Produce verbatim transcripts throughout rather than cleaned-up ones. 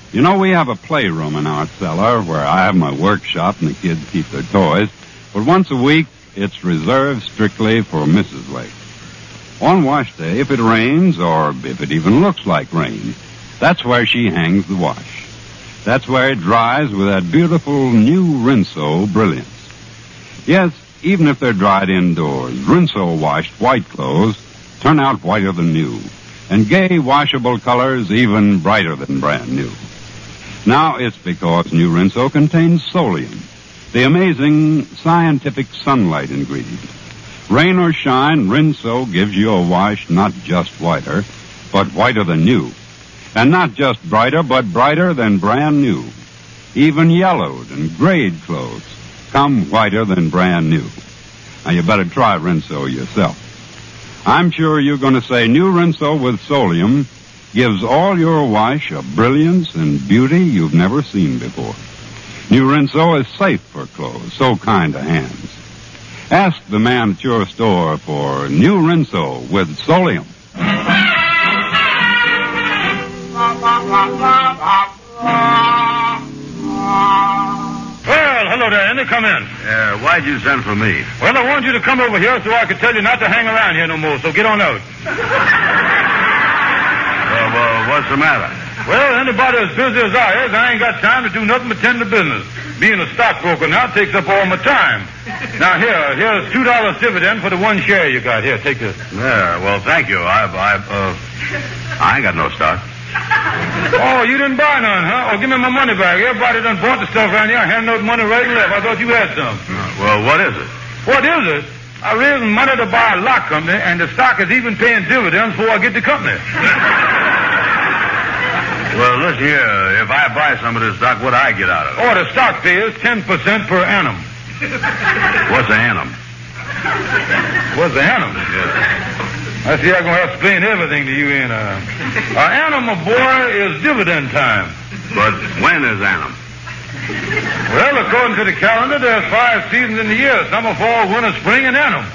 You know, we have a playroom in our cellar where I have my workshop and the kids keep their toys. But once a week, it's reserved strictly for Missus Lake. On wash day, if it rains or if it even looks like rain, that's where she hangs the wash. That's where it dries with that beautiful new Rinso brilliance. Yes, even if they're dried indoors, Rinso washed white clothes turn out whiter than new, and gay washable colors even brighter than brand new. Now it's because new Rinso contains Solium, the amazing scientific sunlight ingredient. Rain or shine, Rinso gives you a wash not just whiter, but whiter than new. And not just brighter, but brighter than brand new. Even yellowed and grayed clothes come whiter than brand new. Now you better try Rinso yourself. I'm sure you're going to say new Rinso with Solium gives all your wash a brilliance and beauty you've never seen before. New Rinso is safe for clothes, so kind to hands. Ask the man at your store for new Rinso with Solium. Well, hello there, Andy. Come in. Uh, why'd you send for me? Well, I wanted you to come over here so I could tell you not to hang around here no more, so get on out. Well, well, what's the matter? Well, anybody as busy as I is, I ain't got time to do nothing but tend to business. Being a stockbroker now takes up all my time. Now, here, here's two dollars dividend for the one share you got. Here, take this. Yeah, well, thank you. I, I, uh, I ain't got no stock. Oh, you didn't buy none, huh? Oh, give me my money back. Everybody done bought the stuff around here. I handed out money right and left. I thought you had some. Uh, well, what is it? What is it? I raised money to buy a lock company, and the stock is even paying dividends before I get the company. Well, listen here. If I buy some of this stock, what do I get out of it? Oh, the stock pays ten percent per annum. What's an annum? What's the annum? Yeah. I see I'm going to have to explain everything to you in a... Uh, annum, my boy, is dividend time. But when is annum? Well, according to the calendar, there's five seasons in the year. Summer, fall, winter, spring, and annum.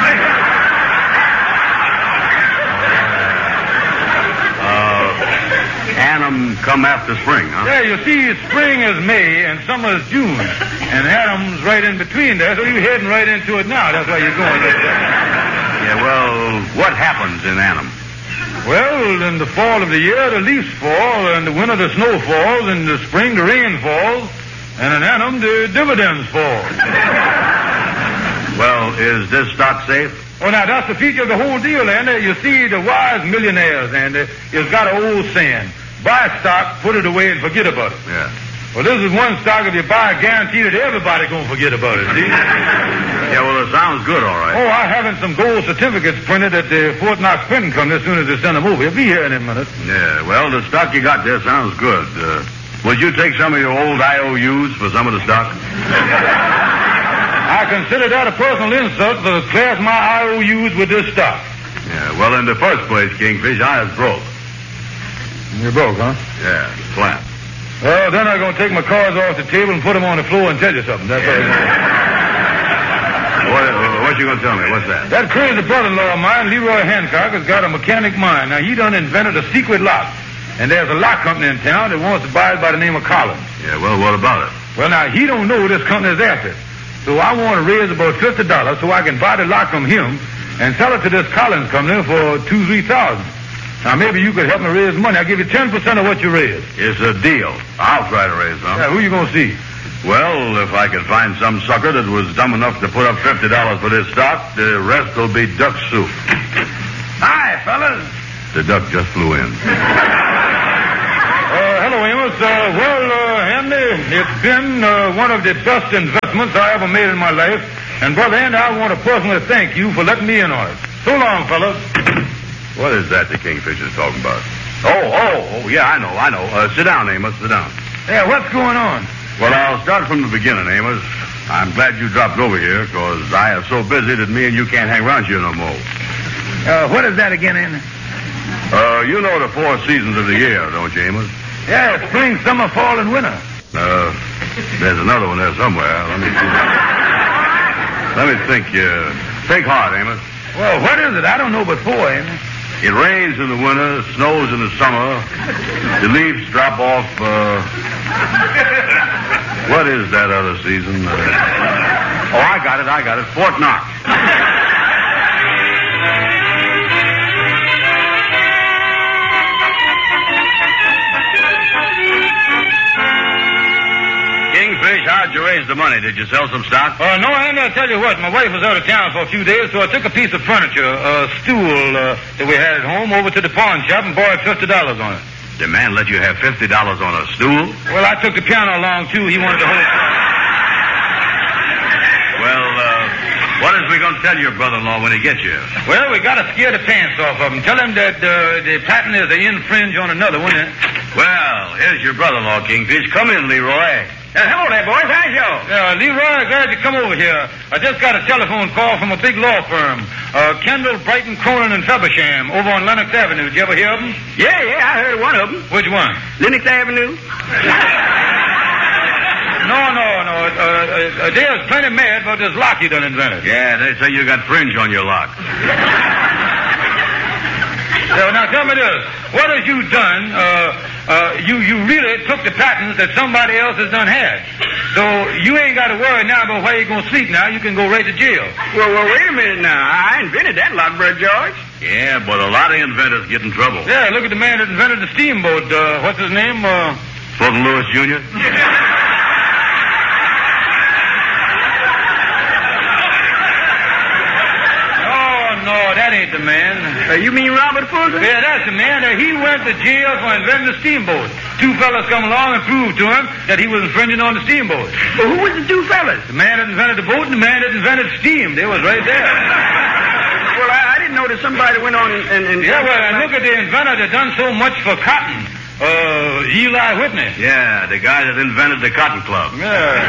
Annum come after spring, huh? Yeah, you see, spring is May and summer is June. And annum's right in between there, so you're heading right into it now. That's why you're going there. Yeah, well, what happens in annum? Well, in the fall of the year, the leaves fall, and in the winter, the snow falls, and in the spring, the rain falls, and in annum, the dividends fall. Well, is this stock safe? Oh, now, that's the feature of the whole deal, Andy. You see, the wise millionaires, Andy, has got an old saying. Buy stock, put it away, and forget about it. Yeah. Well, this is one stock, if you buy it, guaranteed that everybody going to forget about it, see? Yeah, well, it sounds good, all right. Oh, I'm having some gold certificates printed at the Fort Knox Printing Company as soon as they send them over. You'll be here in a minute. Yeah, well, the stock you got there sounds good. Uh, would you take some of your old I O Us for some of the stock? I consider that a personal insult to class my I O Us with this stock. Yeah, well, in the first place, Kingfish, I was broke. You're broke, huh? Yeah, flat. Well, then I'm going to take my cards off the table and put them on the floor and tell you something. That's yeah. What, what you going to tell me? What's that? That crazy brother-in-law of mine, Leroy Hancock, has got a mechanic mind. Now, he done invented a secret lock. And there's a lock company in town that wants to buy it by the name of Collins. Yeah, well, what about it? Well, now, he don't know this company is after. So I want to raise about fifty dollars so I can buy the lock from him and sell it to this Collins company for two, three thousand. Now, maybe you could help me raise money. I'll give you ten percent of what you raise. It's a deal. I'll try to raise some. Yeah, who you going to see? Well, if I could find some sucker that was dumb enough to put up fifty dollars for this stock, the rest will be duck soup. Hi, fellas. The duck just flew in. Uh, hello, Amos. Uh, well, uh, Andy, it's been uh, one of the best investments I ever made in my life. And, Brother Andy, I want to personally thank you for letting me in on it. So long, fellas. What is that the Kingfish is talking about? Oh, oh, oh, yeah, I know, I know. Uh, sit down, Amos, sit down. Yeah, what's going on? Well, I'll start from the beginning, Amos. I'm glad you dropped over here, because I am so busy that me and you can't hang around here no more. Uh, what is that again, Andy? Uh, you know the four seasons of the year, don't you, Amos? Yeah, spring, summer, fall, and winter. Uh, there's another one there somewhere. Let me see. Let me think. Uh, think hard, Amos. Well, what is it? I don't know but four, Amy. It rains in the winter, snows in the summer. The leaves drop off, uh... What is that other season? Uh... Oh, I got it, I got it. Fort Knox. Kingfish, how'd you raise the money? Did you sell some stock? Uh, no, Andy, I'll tell you what. My wife was out of town for a few days, so I took a piece of furniture, a stool uh, that we had at home, over to the pawn shop and borrowed fifty dollars on it. The man let you have fifty dollars on a stool? Well, I took the piano along, too. He wanted to hold it. Well, uh, what is we going to tell your brother-in-law when he gets you? Well, we got to scare the pants off of him. Tell him that uh, the patent is an infringe on another one. Eh? Well, here's your brother-in-law, Kingfish. Come in, Leroy. Uh, hello there, boys. How's you? Uh, Leroy, glad you come over here. I just got a telephone call from a big law firm. Uh, Kendall, Brighton, Cronin, and Feversham over on Lenox Avenue. Did you ever hear of them? Yeah, yeah, I heard of one of them. Which one? Lenox Avenue. No, no, no. Uh, uh, there's plenty mad about this lock you done invented. Yeah, they say you got fringe on your lock. So now tell me this. What have you done? Uh, uh, you, you really took the patents that somebody else has done had. So you ain't got to worry now about where you're going to sleep now. You can go right to jail. Well, well, wait a minute now. I invented that lock, Brother George. Yeah, but a lot of inventors get in trouble. Yeah, look at the man that invented the steamboat. Uh, what's his name? Uh... Fulton Lewis, Junior? No, that ain't the man. Uh, you mean Robert Fulton? Yeah, that's the man. Uh, he went to jail for inventing the steamboat. Two fellas come along and proved to him that he was infringing on the steamboat. Well, who was the two fellas? The man that invented the boat and the man that invented steam. They was right there. Well, I, I didn't know that somebody went on and... and, and yeah, well, and look at the inventor that done so much for cotton. Uh, Eli Whitney. Yeah, the guy that invented the Cotton Club. Yeah.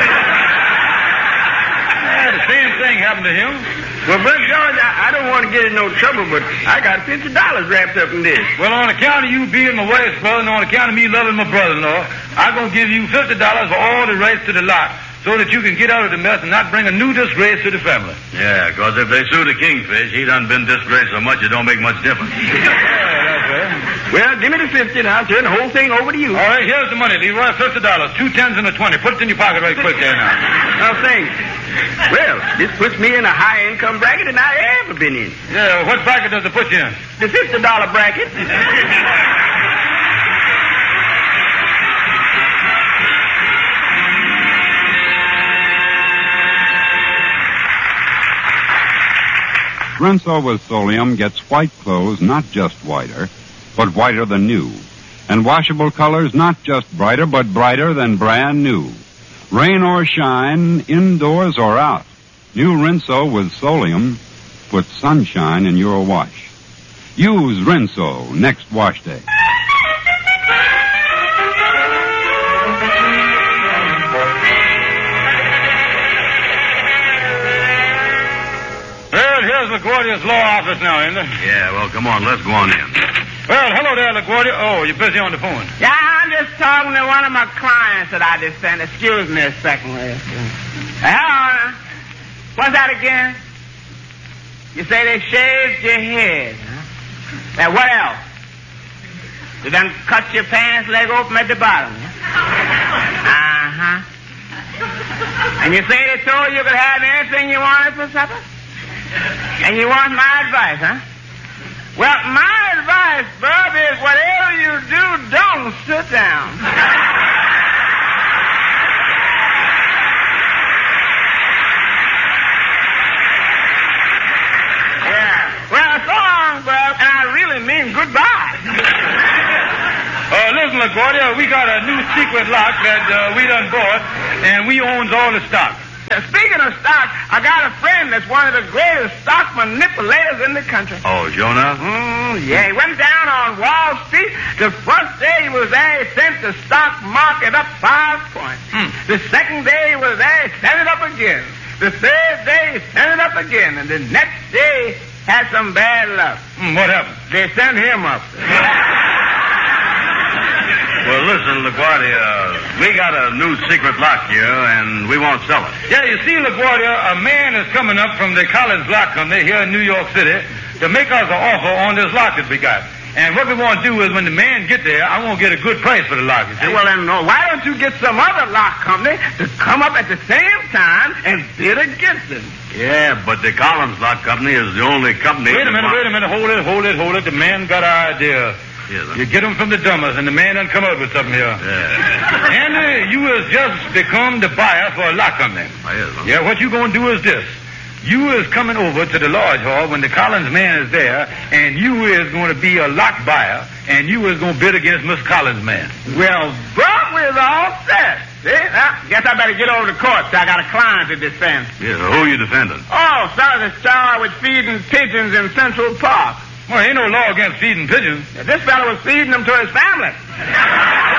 Yeah, the same thing happened to him. Well, Brother George, I, I don't want to get in no trouble, but I got fifty dollars wrapped up in this. Well, on account of you being my wife's brother and on account of me loving my brother-in-law, I'm going to give you fifty dollars for all the rights to the lot so that you can get out of the mess and not bring a new disgrace to the family. Yeah, because if they sue the Kingfish, he done been disgraced so much it don't make much difference. Yeah, that's right. Well, give me the fifty and I'll turn the whole thing over to you. All right, here's the money, Leroy. fifty dollars. Two tens and a twenty. Put it in your pocket right quick there now. Now, thanks. Well, this puts me in a higher income bracket than I ever been in. Yeah, what bracket does it put you in? The fifty dollar bracket. Rinso with Solium gets white clothes not just whiter, but whiter than new. And washable colors not just brighter, but brighter than brand new. Rain or shine, indoors or out, new Rinso with Solium puts sunshine in your wash. Use Rinso next wash day. Well, here's LaGuardia's law office now, isn't it? Yeah, well, come on, let's go on in. Well, hello there, LaGuardia. Oh, you're busy on the phone. Yeah, I'm just talking to one of my clients that I just sent. Excuse me a second. Hello? What's that again? You say they shaved your head, huh? Now, what else? They done cut your pants leg open at the bottom, huh? Uh-huh. And you say they told you you could have anything you wanted for supper? And you want my advice, huh? Well, my advice, Bub, is whatever you do, don't sit down. Yeah. Well, so long, Bub, and I really mean goodbye. Uh, listen, LaGuardia, we got a new secret lock that uh, we done bought, and we owns all the stock. Speaking of stock, I got a friend that's one of the greatest stock manipulators in the country. Oh, Jonah? Mm, yeah, he went down on Wall Street. The first day he was there, he sent the stock market up five points. Hmm. The second day he was there, he sent it up again. The third day he sent it up again. And the next day had some bad luck. Hmm, what happened? They sent him up. Well, listen, LaGuardia, we got a new secret lock here, and we won't sell it. Yeah, you see, LaGuardia, a man is coming up from the Collins Lock Company here in New York City to make us an offer on this lock that we got. And what we want to do is when the man get there, I want to get a good price for the lock. Hey, well, then, no, why don't you get some other lock company to come up at the same time and bid against it? Yeah, but the Collins Lock Company is the only company... Wait a minute, wait a minute. Hold it, hold it, hold it. The man got an idea. Yes, you get him from the dumbest, and the man done come up with something here. Yeah. Andy, you has just become the buyer for a lock company. Oh, yes, huh? Yeah, what you going to do is this. You is coming over to the lodge hall when the Collins man is there, and you is going to be a lock buyer, and you is going to bid against Miss Collins' man. Well, Buck, we're all set. See? Now, guess I better get over to court, so I got a client to defend. Yeah, who are you defending? Oh, fellas that's charged with feeding pigeons in Central Park. Well, ain't no law against feeding pigeons. This fella was feeding them to his family.